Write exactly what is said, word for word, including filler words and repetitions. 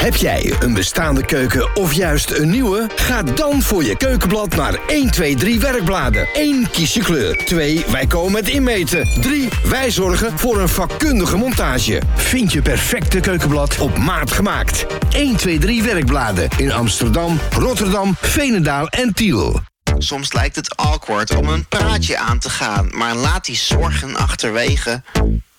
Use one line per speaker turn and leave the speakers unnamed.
Heb jij een bestaande keuken of juist een nieuwe? Ga dan voor je keukenblad naar één, twee, drie werkbladen. één. Kies je kleur. twee. Wij komen het inmeten. drie. Wij zorgen voor een vakkundige montage. Vind je perfecte keukenblad op maat gemaakt. één, twee, drie werkbladen in Amsterdam, Rotterdam, Veenendaal en Tiel.
Soms lijkt het awkward om een praatje aan te gaan, maar laat die zorgen achterwege.